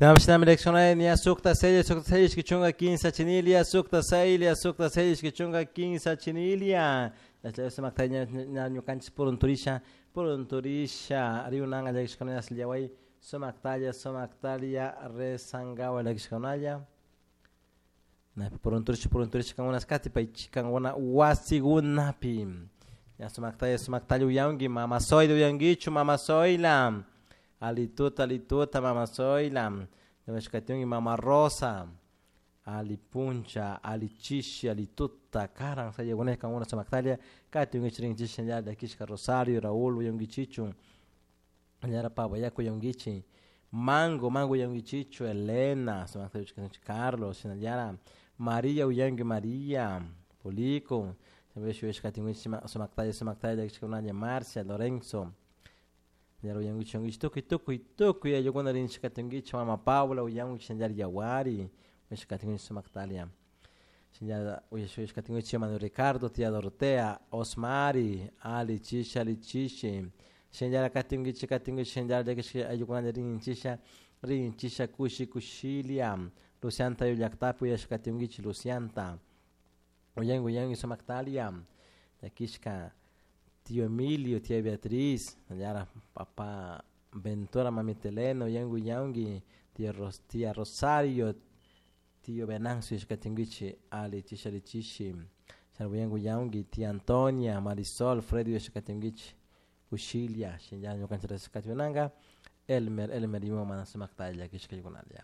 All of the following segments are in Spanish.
Sinam eleccionaria sukta seis kichunga 15 chinilia sukta seis kichunga 15 chinilia. Ya se makanya nyanyo kanchis purun turisha ari unanga eleccionaria sliawai somaktalia resangawa eleccionaria. Na purun turisha kan unas kati kan wana wasigunapi. Ya somaktalia uyangi mama uyangichu mama soila. Alituta mama soila. Newashkatiungi mama rosa. Alipuncha, alichishi, alituta karang saja gune kan una somaktalia katiungi chiring chishi ya da kishka Rosario Raúl uyongi chichu. Nyara papa yako uyongichi. Mango uyongi chichu Elena somaktalia Carlos nyara Maria uyangi Maria Polico. Newashkatiungi somaktalia kishka una Marcia Lorenzo. Nyara uyangi chongi tuku ya yogona rin shikatungi mama Paula uyangi chinjari Yawari shikatungi somaktalia chinjara shikatungi mano Ricardo tia Dorotea Osmari Ali Chishi chinjara katungi chinjara de que ayogona rin chisha kushilia Lucianta yulaktapu ya shikatungi Lucianta uyangi somaktalia yakishka Tío Emilio, tía Beatriz, allá papá Ventura, mami Teleno, yangi, tía Rosario, tío Venancio, Shkatingichi, Ali, Chishi, yangi, tía Antonia, Marisol, Freddy, Shkatingichi, Ushilia, Shinyan, Yokanchara, Shkatinanga, Elmer, Yuma, Manasumaktalia, Kishkajunalia.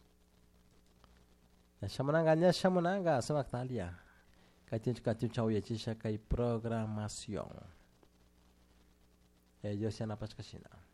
Shamunanga, Samaktalia. Katin chauya chisha kai programación. Yo se ana paskashina.